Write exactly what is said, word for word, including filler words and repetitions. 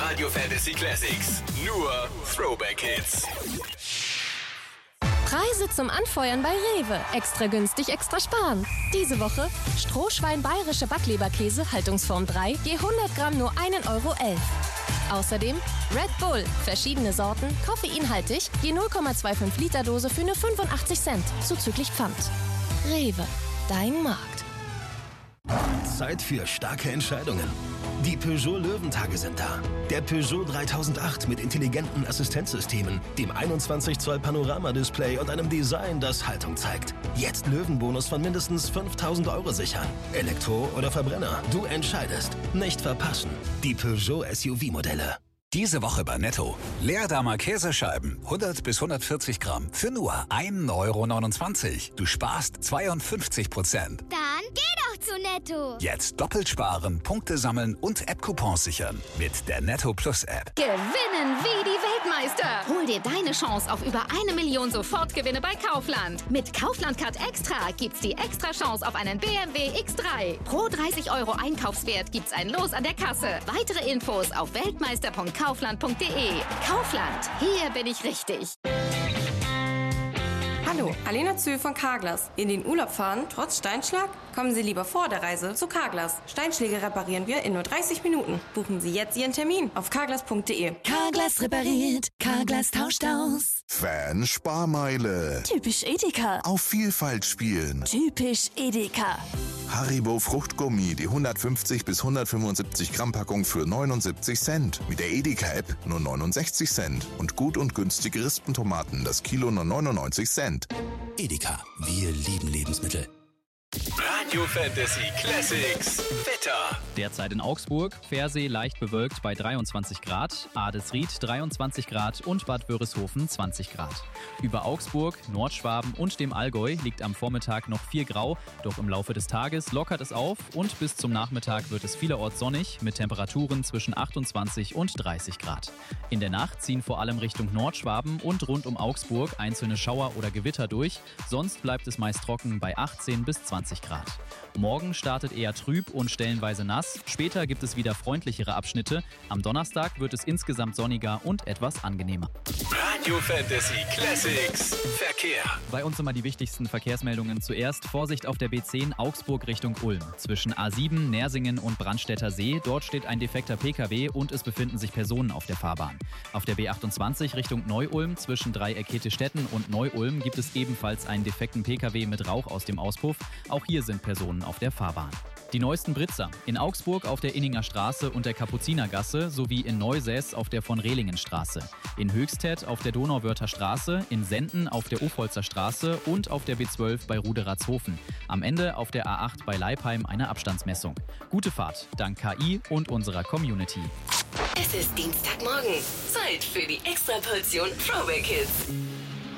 Radio Fantasy Classics. Nur Throwback-Hits. Preise zum Anfeuern bei Rewe. Extra günstig, extra sparen. Diese Woche Strohschwein bayerische Backleberkäse, Haltungsform drei, je hundert Gramm nur ein Euro elf. Außerdem Red Bull, verschiedene Sorten, koffeinhaltig, je null Komma fünfundzwanzig Liter Dose für nur fünfundachtzig Cent, zuzüglich Pfand. Rewe, dein Markt. Zeit für starke Entscheidungen. Die Peugeot Löwentage sind da. Der Peugeot dreitausendacht mit intelligenten Assistenzsystemen, dem einundzwanzig Zoll Panoramadisplay und einem Design, das Haltung zeigt. Jetzt Löwenbonus von mindestens fünftausend Euro sichern. Elektro oder Verbrenner, du entscheidest. Nicht verpassen. Die Peugeot S U V-Modelle. Diese Woche bei Netto. Leerdammer Käsescheiben, hundert bis hundertvierzig Gramm, für nur ein Euro neunundzwanzig. Du sparst zweiundfünfzig Prozent. Dann geh doch zu Netto. Jetzt doppelt sparen, Punkte sammeln und App-Coupons sichern. Mit der Netto Plus App. Gewinnen wie die Weltmeister. Hol dir deine Chance auf über eine Million Sofortgewinne bei Kaufland. Mit Kaufland Card Extra gibt's die extra Chance auf einen B M W X drei. Pro dreißig Euro Einkaufswert gibt's ein Los an der Kasse. Weitere Infos auf weltmeister punkt kaufland punkt de. Kaufland, hier bin ich richtig. Hallo, Alena Zühl von Carglass. In den Urlaub fahren, trotz Steinschlag? Kommen Sie lieber vor der Reise zu Carglass. Steinschläge reparieren wir in nur dreißig Minuten. Buchen Sie jetzt Ihren Termin auf carglass punkt de. Carglass repariert, Carglass tauscht aus. Fan-Sparmeile. Typisch Edeka. Auf Vielfalt spielen. Typisch Edeka. Haribo Fruchtgummi, die hundertfünfzig bis hundertfünfundsiebzig Gramm Packung für neunundsiebzig Cent. Mit der Edeka-App nur neunundsechzig Cent. Und gut und günstige Rispentomaten, das Kilo nur neunundneunzig Cent. Edeka, wir lieben Lebensmittel. Radio Fantasy Classics. Wetter. Derzeit in Augsburg, Pfersee leicht bewölkt bei dreiundzwanzig Grad, Adelsried dreiundzwanzig Grad und Bad Wörishofen zwanzig Grad. Über Augsburg, Nordschwaben und dem Allgäu liegt am Vormittag noch viel Grau, doch im Laufe des Tages lockert es auf und bis zum Nachmittag wird es vielerorts sonnig mit Temperaturen zwischen achtundzwanzig und dreißig Grad. In der Nacht ziehen vor allem Richtung Nordschwaben und rund um Augsburg einzelne Schauer oder Gewitter durch, sonst bleibt es meist trocken bei achtzehn bis zwanzig Grad. Morgen startet eher trüb und stellenweise nass. Später gibt es wieder freundlichere Abschnitte. Am Donnerstag wird es insgesamt sonniger und etwas angenehmer. Radio Fantasy Classics. Verkehr. Bei uns immer die wichtigsten Verkehrsmeldungen. Zuerst Vorsicht auf der B zehn Augsburg Richtung Ulm. Zwischen A sieben, Nersingen und Brandstätter See. Dort steht ein defekter P K W und es befinden sich Personen auf der Fahrbahn. Auf der B achtundzwanzig Richtung Neu-Ulm zwischen Dreieck Hettestetten und Neu-Ulm gibt es ebenfalls einen defekten P K W mit Rauch aus dem Auspuff. Auch hier sind Personen auf der Fahrbahn. Die neuesten Blitzer. In Augsburg auf der Inninger Straße und der Kapuzinergasse sowie in Neusäß auf der von Rehlingenstraße. In Höchstädt auf der Donauwörther Straße, in Senden auf der Ofolzer Straße und auf der B zwölf bei Ruderatshofen. Am Ende auf der A acht bei Leipheim eine Abstandsmessung. Gute Fahrt, dank K I und unserer Community. Es ist Dienstagmorgen. Zeit für die Extraportion Throwback Hits.